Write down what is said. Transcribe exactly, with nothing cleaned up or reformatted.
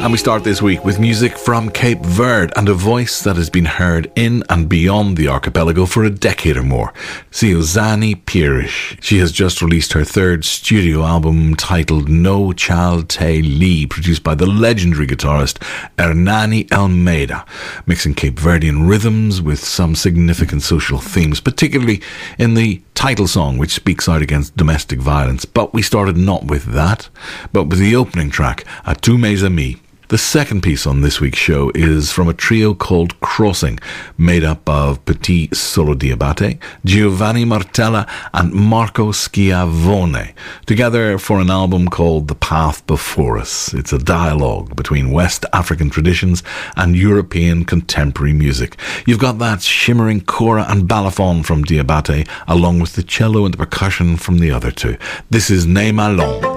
And we start this week with music from Cape Verde and a voice that has been heard in and beyond the archipelago for a decade or more, Siozani Pires. She has just released her third studio album titled No Chal Te Li, produced by the legendary guitarist Hernani Almeida, mixing Cape Verdean rhythms with some significant social themes, particularly in the title song, which speaks out against domestic violence. But we started not with that, but with the opening track, A Tu Mes Amis. The second piece on this week's show is from a trio called Crossing, made up of Petit Solodiabate, Giovanni Martella and Marco Schiavone, together for an album called The Path Before Us. It's a dialogue between West African traditions and European contemporary music. You've got that shimmering kora and balafon from Diabate, along with the cello and the percussion from the other two. This is Ne Malon.